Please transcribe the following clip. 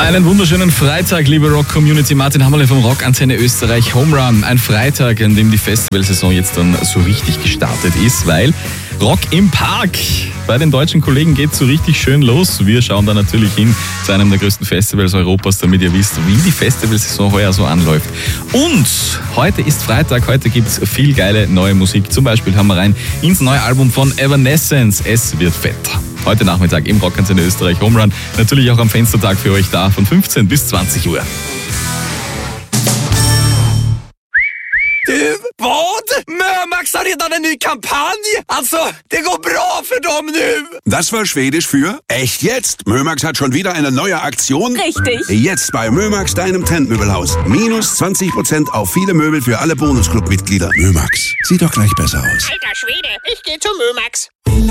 Einen wunderschönen Freitag, liebe Rock-Community. Martin Hammerle vom Rockantenne Österreich Home Run. Ein Freitag, an dem die Festivalsaison jetzt dann so richtig gestartet ist, weil Rock im Park bei den deutschen Kollegen geht so richtig schön los. Wir schauen da natürlich hin zu einem der größten Festivals Europas, damit ihr wisst, wie die Festivalsaison heuer so anläuft. Und heute ist Freitag, heute gibt's viel geile neue Musik. Zum Beispiel haben wir rein ins neue Album von Evanescence, Es wird fett. Heute Nachmittag im Rockantenne Österreich Home Run. Natürlich auch am Fenstertag für euch da von 15 bis 20 Uhr. Du, vad? Mömax har redan en ny kampanj. Alltså, det går bra för dem nu. Das war Schwedisch für echt jetzt. Mömax hat schon wieder eine neue Aktion. Richtig. Jetzt bei Mömax, deinem Trendmöbelhaus. Minus 20% auf viele Möbel für alle Bonusclub-Mitglieder. Mömax, sieht doch gleich besser aus. Alter Schwede, ich geh zu Mömax.